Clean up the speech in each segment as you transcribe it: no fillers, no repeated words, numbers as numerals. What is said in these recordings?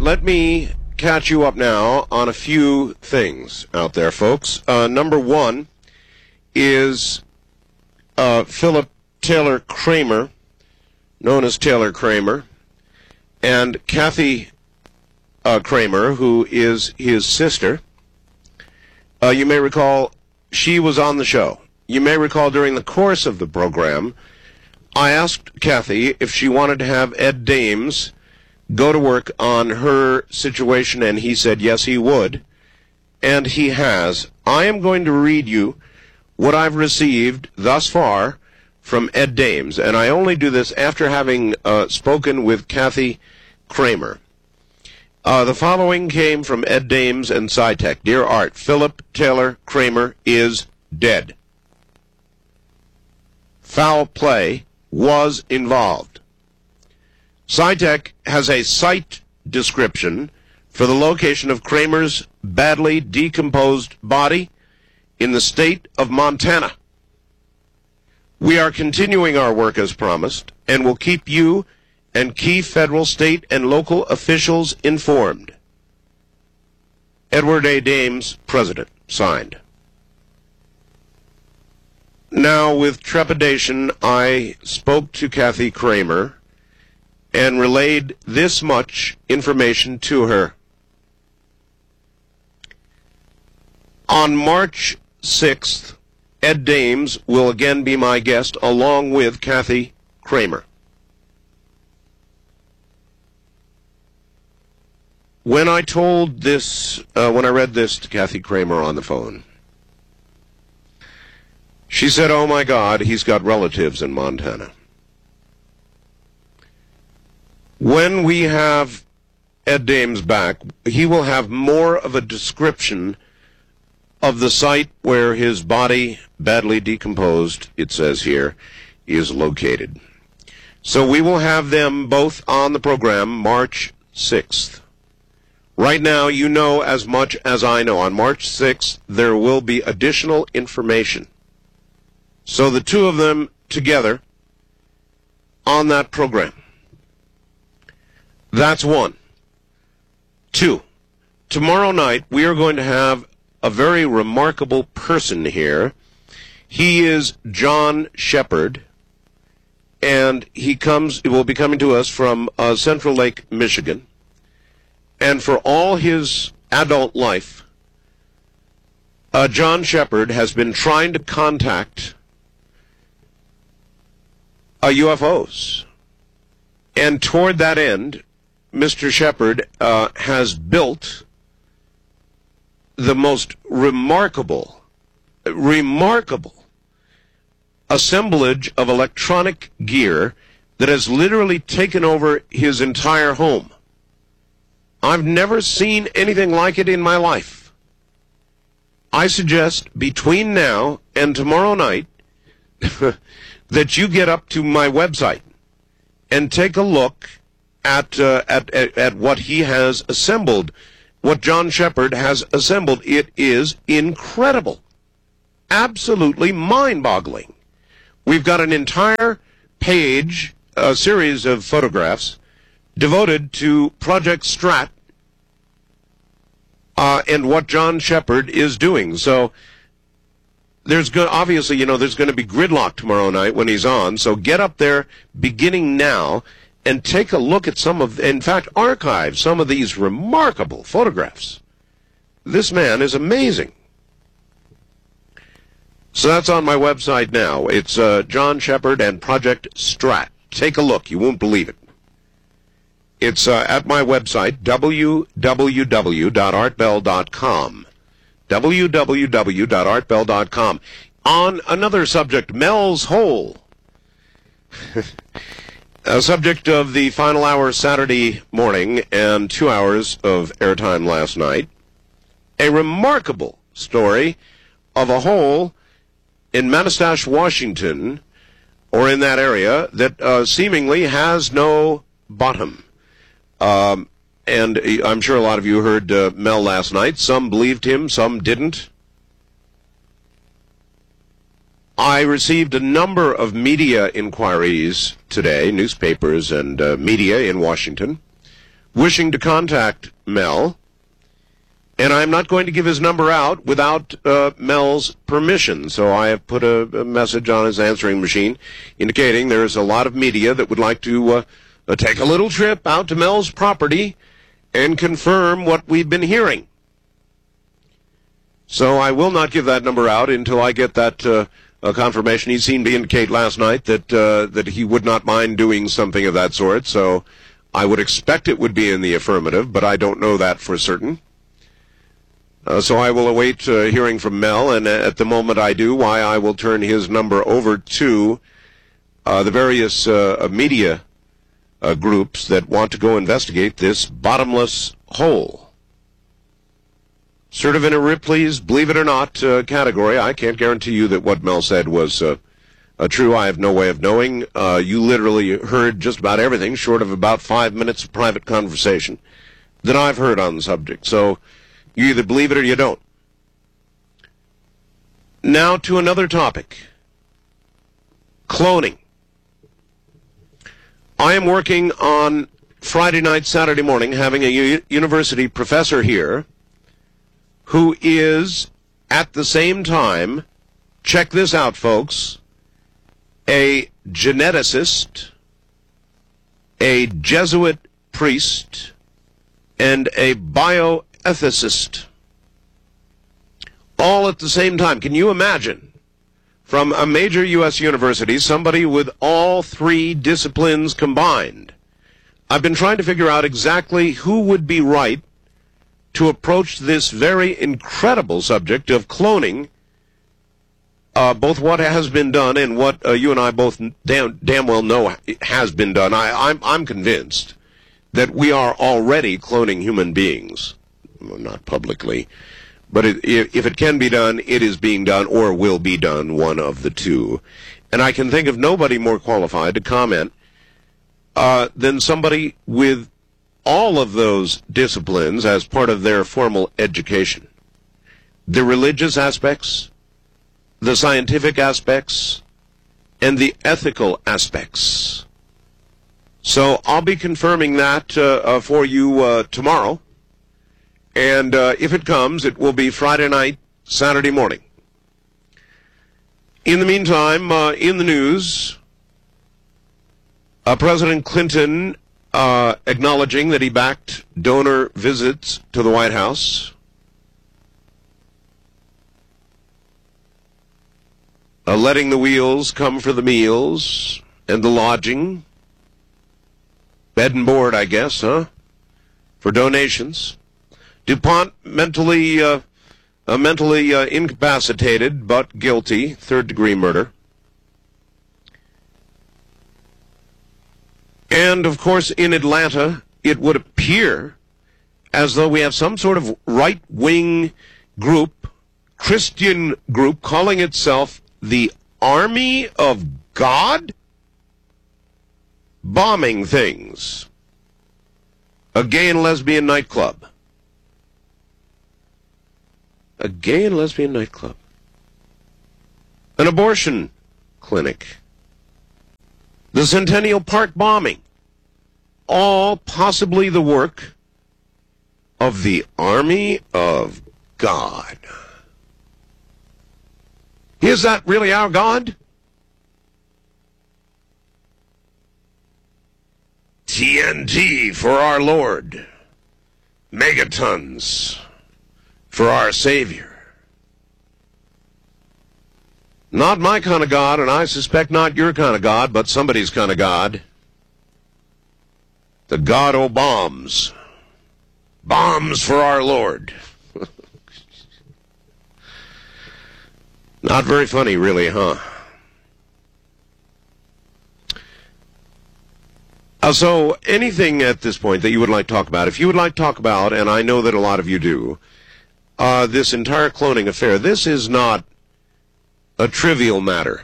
let me catch you up now on a few things out there, folks. Number one is Philip Taylor Kramer, known as Taylor Kramer, and Kathy Kramer, who is his sister. You may recall she was on the show. You may recall during the course of the program, I asked Kathy if she wanted to have Ed Dames go to work on her situation, and he said yes, he would. And he has. I am going to read you what I've received thus far from Ed Dames, and I only do this after having spoken with Kathy Kramer. The following came from Ed Dames and SciTech. Dear Art, Philip Taylor Kramer is dead. Foul play was involved. SciTech has a site description for the location of Kramer's badly decomposed body in the state of Montana. We are continuing our work as promised and will keep you and key federal, state, and local officials informed. Edward A. Dames, President, signed. Now, with trepidation, I spoke to Kathy Kramer and relayed this much information to her. On March 6th, Ed Dames will again be my guest, along with Kathy Kramer. When I told this, when I read this to Kathy Kramer on the phone, she said, "Oh my God, he's got relatives in Montana." When we have Ed Dames back, he will have more of a description of the site where his body, badly decomposed, it says here, is located. So we will have them both on the program March 6th. Right now, you know as much as I know. On March 6th, there will be additional information. So the two of them together on that program. That's one. Two, tomorrow night we are going to have a very remarkable person here. He is John Shepard, and he will be coming to us from Central Lake, Michigan. And for all his adult life, John Shepard has been trying to contact UFOs. And toward that end, Mr. Shepard has built the most remarkable assemblage of electronic gear that has literally taken over his entire home. I've never seen anything like it in my life. I suggest between now and tomorrow night that you get up to my website and take a look at what he has assembled, what John Shepard has assembled. It is incredible, absolutely mind-boggling. We've got an entire page, a series of photographs devoted to Project Strat and what John Shepard is doing. So obviously, there's going to be gridlock tomorrow night when he's on. So get up there beginning now and take a look at archive some of these remarkable photographs. This man is amazing. So that's on my website now. It's John Shepard and Project Strat. Take a look. You won't believe it. It's at my website, www.artbell.com. www.artbell.com. On another subject, Mel's Hole. A subject of the final hour Saturday morning and 2 hours of airtime last night. A remarkable story of a hole in Manastash, Washington, or in that area, that seemingly has no bottom. And I'm sure a lot of you heard Mel last night. Some believed him, some didn't. I received a number of media inquiries today, newspapers and media in Washington, wishing to contact Mel, and I'm not going to give his number out without Mel's permission. So I have put a message on his answering machine indicating there's a lot of media that would like to take a little trip out to Mel's property and confirm what we've been hearing. So I will not give that number out until I get that confirmation. He seemed to indicate last night that he would not mind doing something of that sort, so I would expect it would be in the affirmative, but I don't know that for certain. So I will await hearing from Mel, and at the moment I do, why I will turn his number over to the various media groups that want to go investigate this bottomless hole. Sort of in a Ripley's believe it or not category. I can't guarantee you that what Mel said was true. I have no way of knowing. You literally heard just about everything, short of about 5 minutes of private conversation that I've heard on the subject. So you either believe it or you don't. Now to another topic. Cloning. I am working on Friday night, Saturday morning, having a university professor here who is, at the same time, check this out, folks, a geneticist, a Jesuit priest, and a bioethicist. All at the same time. Can you imagine, from a major U.S. university, somebody with all three disciplines combined? I've been trying to figure out exactly who would be right to approach this very incredible subject of cloning, both what has been done and what you and I both damn well know has been done. I'm convinced that we are already cloning human beings. Well, not publicly, but if it can be done, it is being done or will be done, one of the two. And I can think of nobody more qualified to comment than somebody with all of those disciplines as part of their formal education. The religious aspects, the scientific aspects, and the ethical aspects. So I'll be confirming that for you tomorrow. And if it comes, it will be Friday night, Saturday morning. In the meantime, in the news, President Clinton acknowledging that he backed donor visits to the White House. Letting the wheels come for the meals and the lodging. Bed and board, I guess, huh? For donations. DuPont mentally incapacitated but guilty, third-degree murder. And, of course, in Atlanta, it would appear as though we have some sort of right-wing group, Christian group, calling itself the Army of God, bombing things. A gay and lesbian nightclub. A gay and lesbian nightclub. An abortion clinic. The Centennial Park bombing. All possibly the work of the Army of God. Is that really our God? TNT for our Lord. Megatons for our Savior. Not my kind of God, and I suspect not your kind of God, but somebody's kind of God. The God o' bombs. Bombs for our Lord. Not very funny, really, huh? So anything at this point that you would like to talk about, if you would like to talk about, and I know that a lot of you do, this entire cloning affair, this is not a trivial matter.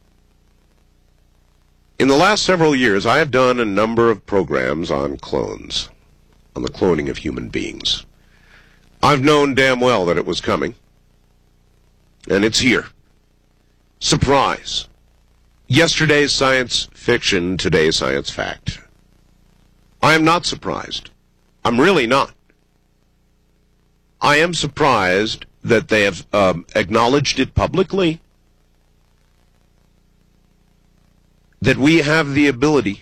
In the last several years, I have done a number of programs on clones, on the cloning of human beings. I've known damn well that it was coming, and it's here. Surprise. Yesterday's science fiction, today's science fact. I am not surprised. I'm really not. I am surprised that they have acknowledged it publicly, that we have the ability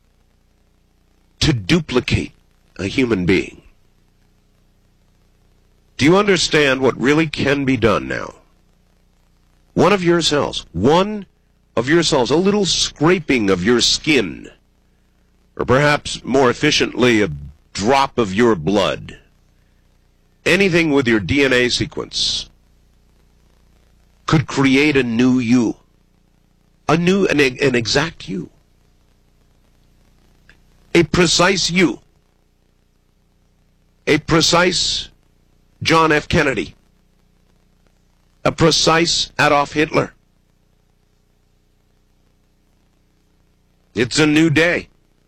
to duplicate a human being. Do you understand what really can be done now? One of your cells, a little scraping of your skin, or perhaps more efficiently, a drop of your blood, anything with your DNA sequence, could create a new you, an exact you, a precise you, a precise John F. Kennedy, a precise Adolf Hitler. It's a new day.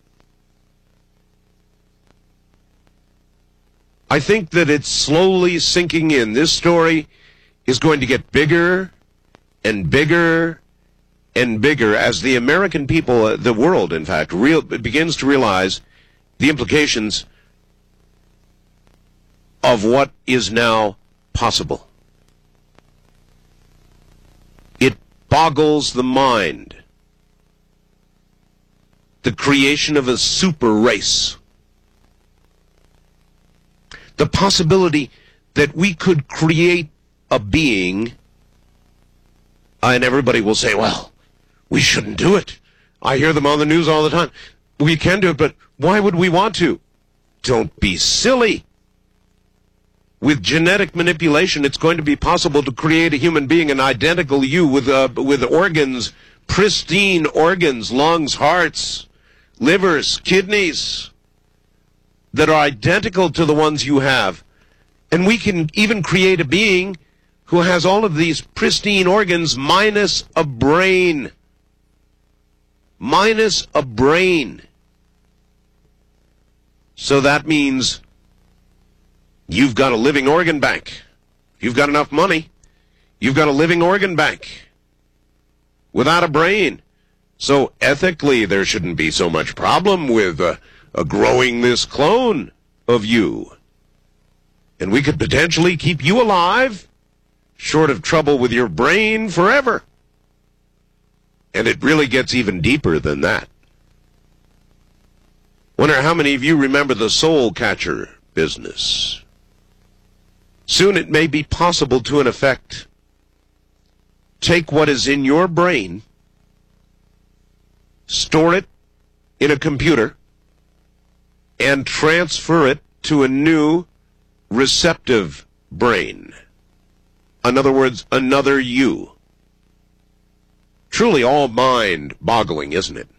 I think that it's slowly sinking in. This story is going to get bigger and bigger and bigger as the American people, the world, in fact, begins to realize the implications of what is now possible. It boggles the mind. The creation of a super race. The possibility that we could create a being, and everybody will say, well, we shouldn't do it. I hear them on the news all the time. We can do it, but why would we want to? Don't be silly. With genetic manipulation, it's going to be possible to create a human being, an identical you, with organs, pristine organs, lungs, hearts, livers, kidneys, that are identical to the ones you have. And we can even create a being who has all of these pristine organs minus a brain. Minus a brain. So that means you've got a living organ bank. You've got enough money. You've got a living organ bank without a brain. So ethically, there shouldn't be so much problem with growing this clone of you. And we could potentially keep you alive, short of trouble with your brain forever. And it really gets even deeper than that. Wonder how many of you remember the soul catcher business. Soon it may be possible to, in effect, take what is in your brain, store it in a computer, and transfer it to a new receptive brain. In other words, another you. Truly all mind-boggling, isn't it?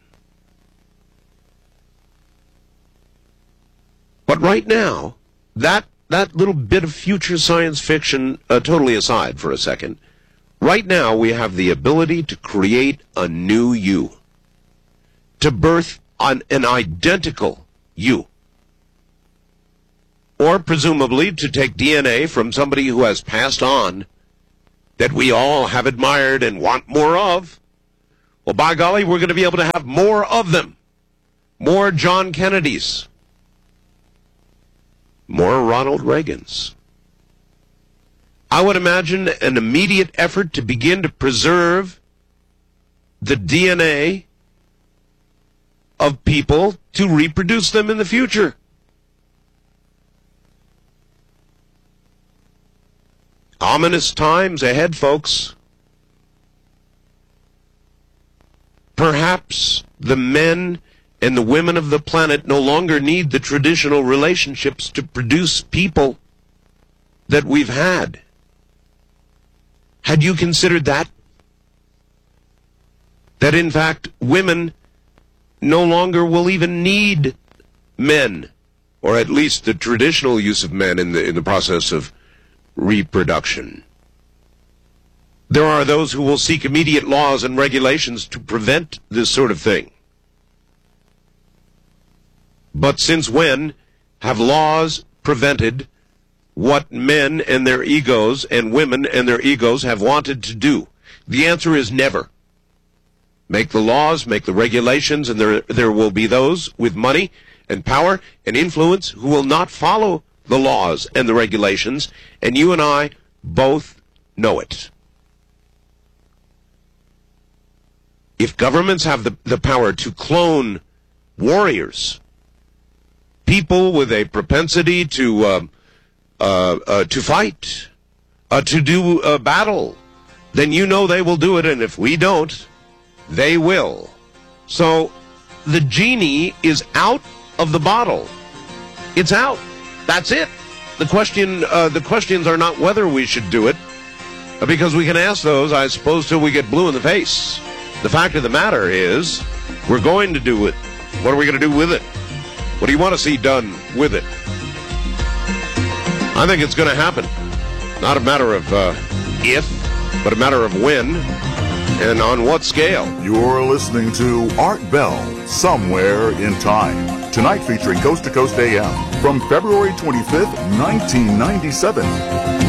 But right now, that little bit of future science fiction, totally aside for a second, right now we have the ability to create a new you, to birth an identical you, or presumably to take DNA from somebody who has passed on that we all have admired and want more of. Well, by golly, we're going to be able to have more of them. More John Kennedys. More Ronald Reagans. I would imagine an immediate effort to begin to preserve the DNA of people to reproduce them in the future. Ominous times ahead, folks. Perhaps the men and the women of the planet no longer need the traditional relationships to produce people that we've had. Had you considered that? That in fact, women no longer will even need men, or at least the traditional use of men in the process of reproduction. There are those who will seek immediate laws and regulations to prevent this sort of thing. But since when have laws prevented what men and their egos and women and their egos have wanted to do? The answer is never. Make the laws, make the regulations, and there will be those with money and power and influence who will not follow the laws and the regulations, and you and I both know it. If governments have the power to clone warriors, people with a propensity to fight, to do battle, then you know they will do it, and if we don't, they will. So the genie is out of the bottle. It's out. That's it. The questions are not whether we should do it, because we can ask those, I suppose, till we get blue in the face. The fact of the matter is, we're going to do it. What are we going to do with it? What do you want to see done with it? I think it's going to happen. Not a matter of if, but a matter of when and on what scale. You're listening to Art Bell, Somewhere in Time. Tonight featuring Coast to Coast AM from February 25th, 1997.